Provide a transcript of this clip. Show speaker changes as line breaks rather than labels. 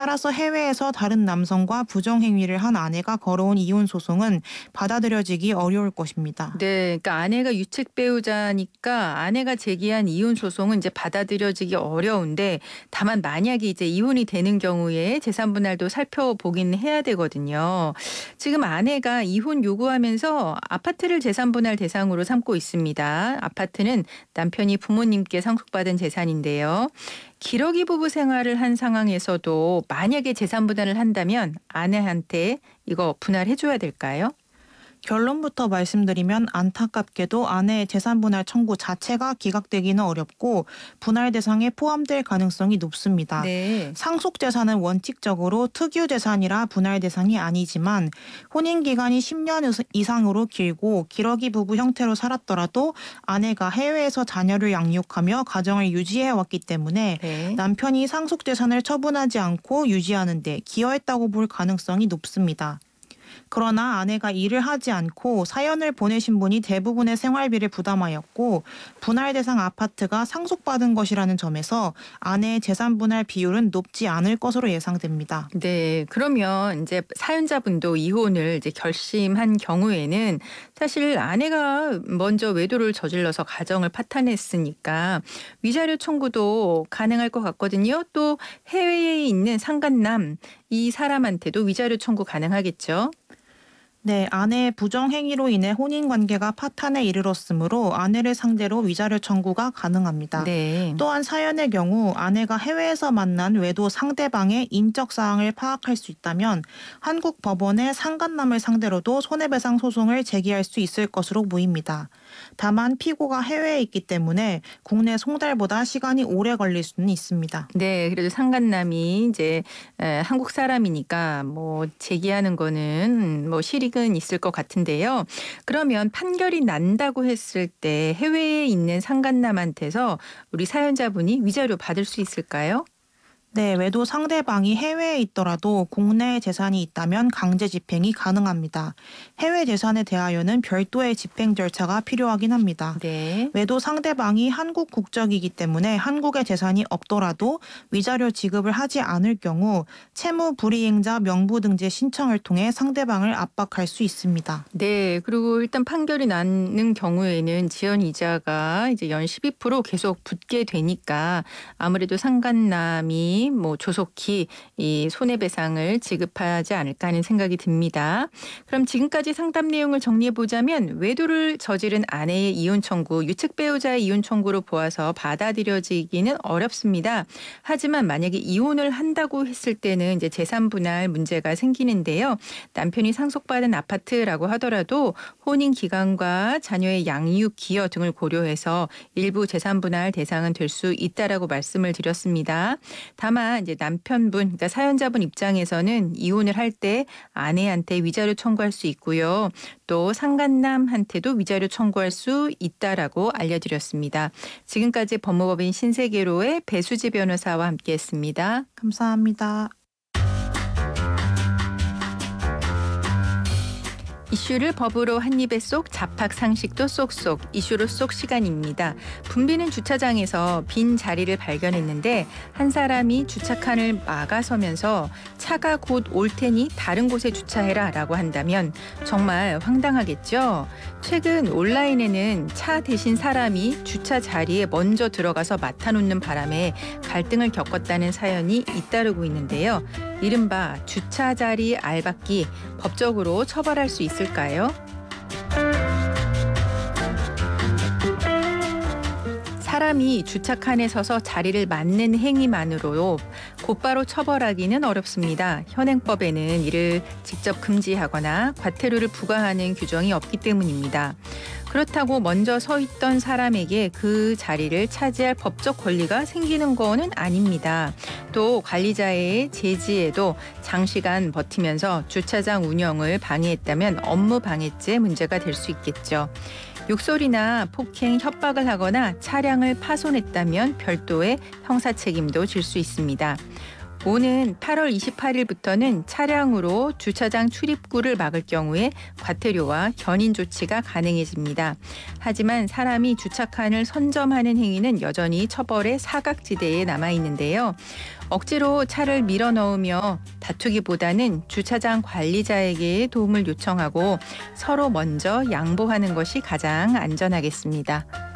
따라서 해외에서 다른 남성과 부정행위를 한 아내가 걸어온 이혼 소송은 받아들여지기 어려울 것입니다.
네, 그러니까 아내가 유책 배우자니까 아내가 제기한 이혼 소송은 이제 받아들여지기 어려운데 다만 만약에 이제 이혼이 되는 경우에 재산 분할도 살펴보긴 해야 되거든요. 지금 아내가 이혼 요구하면서 아파트를 재산 분할 대상으로 삼고 있습니다. 아파트는 남편이 부모님께 상속받은 재산인데요. 기러기 부부 생활을 한 상황에서도 만약에 재산 분할을 한다면 아내한테 이거 분할해줘야 될까요?
결론부터 말씀드리면 안타깝게도 아내의 재산분할 청구 자체가 기각되기는 어렵고 분할 대상에 포함될 가능성이 높습니다.
네.
상속재산은 원칙적으로 특유재산이라 분할 대상이 아니지만 혼인기간이 10년 이상으로 길고 기러기 부부 형태로 살았더라도 아내가 해외에서 자녀를 양육하며 가정을 유지해왔기 때문에
네.
남편이 상속재산을 처분하지 않고 유지하는 데 기여했다고 볼 가능성이 높습니다. 그러나 아내가 일을 하지 않고 사연을 보내신 분이 대부분의 생활비를 부담하였고 분할 대상 아파트가 상속받은 것이라는 점에서 아내의 재산 분할 비율은 높지 않을 것으로 예상됩니다.
네, 그러면 이제 사연자분도 이혼을 이제 결심한 경우에는 사실 아내가 먼저 외도를 저질러서 가정을 파탄했으니까 위자료 청구도 가능할 것 같거든요. 또 해외에 있는 상간남 이 사람한테도 위자료 청구 가능하겠죠.
네, 아내의 부정행위로 인해 혼인관계가 파탄에 이르렀으므로 아내를 상대로 위자료 청구가 가능합니다.
네.
또한 사연의 경우 아내가 해외에서 만난 외도 상대방의 인적 사항을 파악할 수 있다면 한국 법원의 상간남을 상대로도 손해배상 소송을 제기할 수 있을 것으로 보입니다. 다만 피고가 해외에 있기 때문에 국내 송달보다 시간이 오래 걸릴 수는 있습니다.
네, 그래도 상간남이 이제 한국 사람이니까 뭐 제기하는 거는 뭐 실익은 있을 것 같은데요. 그러면 판결이 난다고 했을 때 해외에 있는 상간남한테서 우리 사연자분이 위자료 받을 수 있을까요?
네, 외도 상대방이 해외에 있더라도 국내에 재산이 있다면 강제 집행이 가능합니다. 해외 재산에 대하여는 별도의 집행 절차가 필요하긴 합니다.
네.
외도 상대방이 한국 국적이기 때문에 한국에 재산이 없더라도 위자료 지급을 하지 않을 경우 채무 불이행자 명부등재 신청을 통해 상대방을 압박할 수 있습니다.
네, 그리고 일단 판결이 나는 경우에는 지연 이자가 이제 연 12% 계속 붙게 되니까 아무래도 상간남이 뭐 조속히 이 손해배상을 지급하지 않을까 하는 생각이 듭니다. 그럼 지금까지 상담 내용을 정리해 보자면 외도를 저지른 아내의 이혼 청구, 유책 배우자의 이혼 청구로 보아서 받아들여지기는 어렵습니다. 하지만 만약에 이혼을 한다고 했을 때는 이제 재산 분할 문제가 생기는데요. 남편이 상속받은 아파트라고 하더라도 혼인 기간과 자녀의 양육 기여 등을 고려해서 일부 재산 분할 대상은 될 수 있다라고 말씀을 드렸습니다. 다만 이제 남편분, 그러니까 사연자분 입장에서는 이혼을 할 때 아내한테 위자료 청구할 수 있고요. 또 상간남한테도 위자료 청구할 수 있다라고 알려드렸습니다. 지금까지 법무법인 신세계로의 배수지 변호사와 함께했습니다.
감사합니다.
이슈를 법으로 한 입에 쏙, 잡학 상식도 쏙쏙, 이슈로 쏙 시간입니다. 붐비는 주차장에서 빈 자리를 발견했는데 한 사람이 주차칸을 막아서면서 차가 곧 올 테니 다른 곳에 주차해라 라고 한다면 정말 황당하겠죠? 최근 온라인에는 차 대신 사람이 주차 자리에 먼저 들어가서 맡아놓는 바람에 갈등을 겪었다는 사연이 잇따르고 있는데요. 이른바 주차 자리 알박기 법적으로 처벌할 수 있을까요? 사람이 주차칸에 서서 자리를 맡는 행위만으로 곧바로 처벌하기는 어렵습니다. 현행법에는 이를 직접 금지하거나 과태료를 부과하는 규정이 없기 때문입니다. 그렇다고 먼저 서 있던 사람에게 그 자리를 차지할 법적 권리가 생기는 거는 아닙니다. 또 관리자의 제지에도 장시간 버티면서 주차장 운영을 방해했다면 업무 방해죄 문제가 될 수 있겠죠. 욕설이나 폭행, 협박을 하거나 차량을 파손했다면 별도의 형사 책임도 질 수 있습니다. 오는 8월 28일부터는 차량으로 주차장 출입구를 막을 경우에 과태료와 견인 조치가 가능해집니다. 하지만 사람이 주차칸을 선점하는 행위는 여전히 처벌의 사각지대에 남아 있는데요. 억지로 차를 밀어 넣으며 다투기보다는 주차장 관리자에게 도움을 요청하고 서로 먼저 양보하는 것이 가장 안전하겠습니다.